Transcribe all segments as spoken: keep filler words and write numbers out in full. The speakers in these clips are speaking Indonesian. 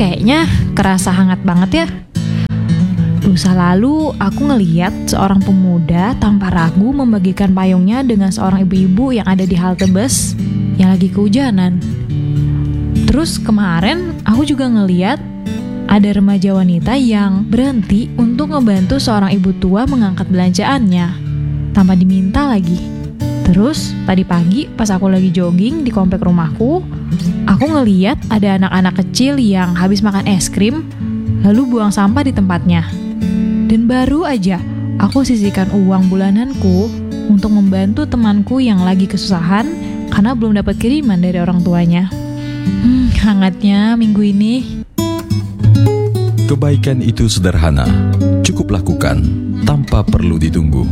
kayaknya kerasa hangat banget ya. Lusa lalu aku ngeliat seorang pemuda tanpa ragu membagikan payungnya dengan seorang ibu-ibu yang ada di halte bus yang lagi kehujanan. Terus kemarin aku juga ngeliat ada remaja wanita yang berhenti untuk ngebantu seorang ibu tua mengangkat belanjaannya tanpa diminta lagi. Terus tadi pagi pas aku lagi jogging di komplek rumahku, aku ngeliat ada anak-anak kecil yang habis makan es krim lalu buang sampah di tempatnya. Dan baru aja aku sisihkan uang bulananku untuk membantu temanku yang lagi kesusahan karena belum dapat kiriman dari orang tuanya. Hmm, hangatnya minggu ini. Kebaikan itu sederhana, cukup lakukan tanpa perlu ditunggu.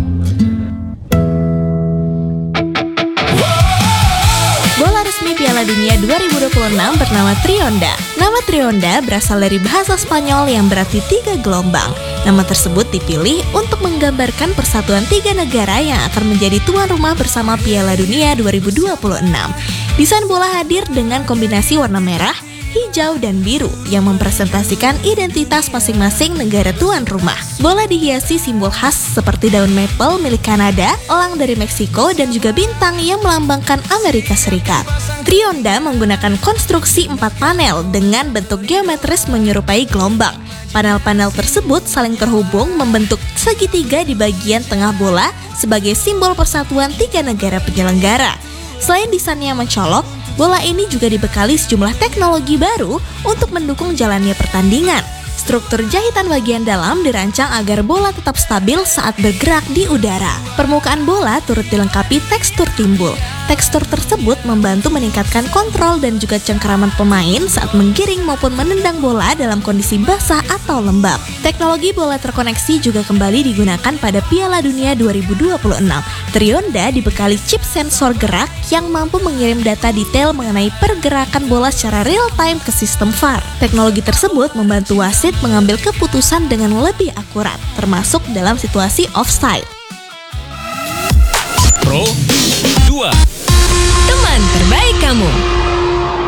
Bola resmi Piala Dunia dua ribu dua puluh enam bernama Trionda. Nama Trionda berasal dari bahasa Spanyol yang berarti tiga gelombang. Nama tersebut dipilih untuk menggambarkan persatuan tiga negara yang akan menjadi tuan rumah bersama Piala Dunia dua ribu dua puluh enam. Desain bola hadir dengan kombinasi warna merah, hijau, dan biru yang mempresentasikan identitas masing-masing negara tuan rumah. Bola dihiasi simbol khas seperti daun maple milik Kanada, elang dari Meksiko, dan juga bintang yang melambangkan Amerika Serikat. Trionda menggunakan konstruksi empat panel dengan bentuk geometris menyerupai gelombang. Panel-panel tersebut saling terhubung membentuk segitiga di bagian tengah bola sebagai simbol persatuan tiga negara penyelenggara. Selain desainnya mencolok, bola ini juga dibekali sejumlah teknologi baru untuk mendukung jalannya pertandingan. Struktur jahitan bagian dalam dirancang agar bola tetap stabil saat bergerak di udara. Permukaan bola turut dilengkapi tekstur timbul. Tekstur tersebut membantu meningkatkan kontrol dan juga cengkeraman pemain saat menggiring maupun menendang bola dalam kondisi basah atau lembab. Teknologi bola terkoneksi juga kembali digunakan pada Piala Dunia dua ribu dua puluh enam. Trionda dibekali chip sensor gerak yang mampu mengirim data detail mengenai pergerakan bola secara real time ke sistem V A R. Teknologi tersebut membantu wasit mengambil keputusan dengan lebih akurat, termasuk dalam situasi offside. Pro dua. Teman terbaik kamu.